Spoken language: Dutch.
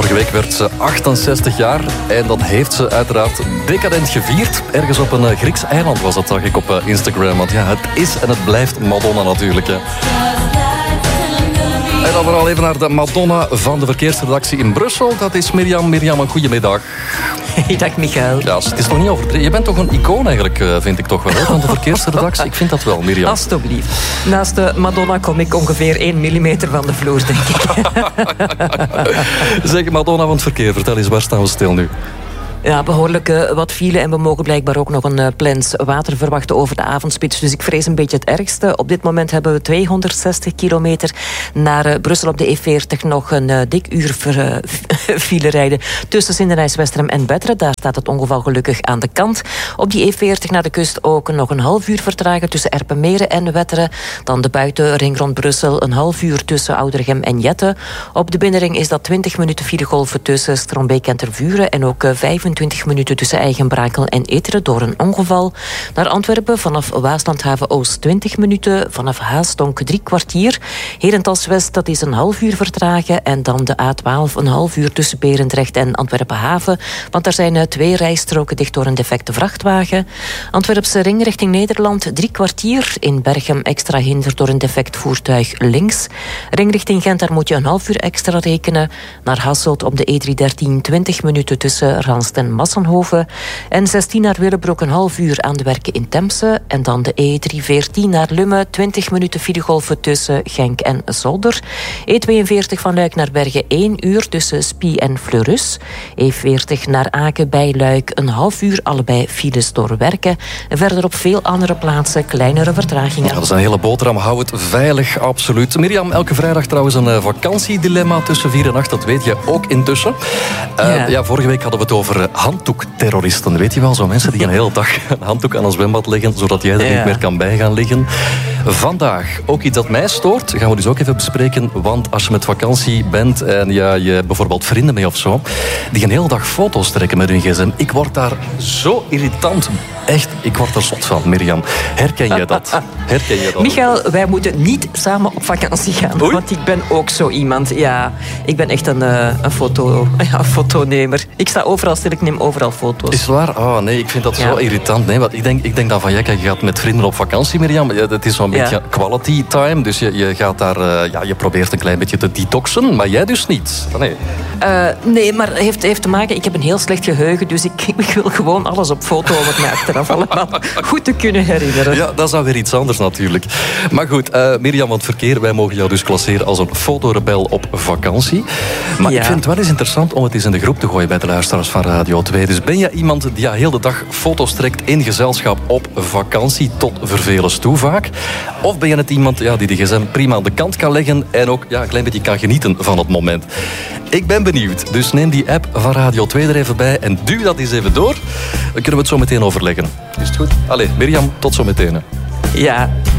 Vorige week werd ze 68 jaar en dat heeft ze uiteraard decadent gevierd. Ergens op een Grieks eiland was dat, zag ik op Instagram. Want ja, het is en het blijft Madonna natuurlijk. Hè. En dan vooral even naar de Madonna van de verkeersredactie in Brussel. Dat is Mirjam. Mirjam, een goedemiddag. Dag Michael. Ja, het is nog niet overdreven. Je bent toch een icoon eigenlijk, vind ik toch wel, hè, van de verkeersredactie. Ik vind dat wel, Mirjam. Alsjeblieft. Naast de Madonna kom ik ongeveer 1 millimeter van de vloer, denk ik. Zeg, Madonna van het verkeer, vertel eens, waar staan we stil nu? Ja, behoorlijk wat file en we mogen blijkbaar ook nog een plens water verwachten over de avondspits. Dus ik vrees een beetje het ergste. Op dit moment hebben we 260 kilometer naar Brussel op de E40. Nog een dik uur file rijden tussen Sindenijs-Westerem en Betteren. Daar staat het ongeval gelukkig aan de kant. Op die E40 naar de kust ook nog een half uur vertragen tussen Erpenmeren en Wetteren. Dan de buitenring rond Brussel, een half uur tussen Oudergem en Jette. Op de binnenring is dat 20 minuten filegolven tussen Strombeek en Tervuren en ook 25 minuten tussen Eigenbrakel en Eteren door een ongeval. Naar Antwerpen vanaf Waaslandhaven Oost 20 minuten, vanaf Haastonk 3 kwartier. Herentals-West, dat is een half uur vertragen. En dan de A12 een half uur tussen Berendrecht en Antwerpen-Haven. Want daar zijn 2 rijstroken dicht door een defecte vrachtwagen. Antwerpse ring richting Nederland 3 kwartier. In Berchem extra hinder door een defect voertuig links. Ring richting Gent, daar moet je een half uur extra rekenen. Naar Hasselt op de E313 20 minuten tussen Randst en Massenhoven. En 16 naar Willebroek een half uur aan de werken in Temse. En dan de E314 naar Lummen 20 minuten filegolven tussen Genk en Zolder. E42 van Luik naar Bergen 1 uur tussen Spie en Fleurus. E40 naar Aken bij Luik een half uur, allebei files door werken. En verder op veel andere plaatsen kleinere vertragingen. Ja, dat is een hele boterham. Hou het veilig, absoluut. Mirjam, elke vrijdag trouwens een vakantiedilemma tussen 4 en 8. Dat weet je ook intussen. Ja, vorige week hadden we het over handdoekterroristen. Weet je wel, zo mensen die een hele dag een handdoek aan een zwembad leggen, zodat jij er niet meer kan bij gaan liggen. Vandaag ook iets dat mij stoort, gaan we dus ook even bespreken. Want als je met vakantie bent en je hebt bijvoorbeeld vrienden mee of zo, die een hele dag foto's trekken met hun gsm. Ik word daar zo irritant. Echt, ik word er zot van, Mirjam. Herken je dat? Michael, wij moeten niet samen op vakantie gaan. Oei? Want ik ben ook zo iemand. Ja, ik ben echt een fotonemer. Ik sta overal stil, ik neem overal foto's. Is het waar? Oh nee, ik vind dat zo irritant. Nee, want ik denk dan van, je gaat met vrienden op vakantie, Mirjam. Ja, het is zo'n beetje quality time. Dus je gaat daar, je probeert een klein beetje te detoxen. Maar jij dus niet. Nee. Nee, maar het heeft te maken, ik heb een heel slecht geheugen. Dus ik wil gewoon alles op foto om het mij achteraf allemaal goed te kunnen herinneren. Ja, dat is dan weer iets anders natuurlijk. Maar goed, Mirjam van het verkeer, wij mogen jou dus klasseren als een fotorebel op vakantie. Maar ik vind het wel eens interessant om het eens in de groep te gooien bij de luisteraars van Radio 2. Dus ben jij iemand die heel de dag foto's trekt in gezelschap op vakantie, tot vervelens toe vaak? Of ben je net iemand die de gsm prima aan de kant kan leggen en ook een klein beetje kan genieten van het moment? Ik ben benieuwd, dus neem die app van Radio 2 er even bij en duw dat eens even door. Dan kunnen we het zo meteen overleggen. Is het goed? Allee, Mirjam, tot zo meteen. Ja.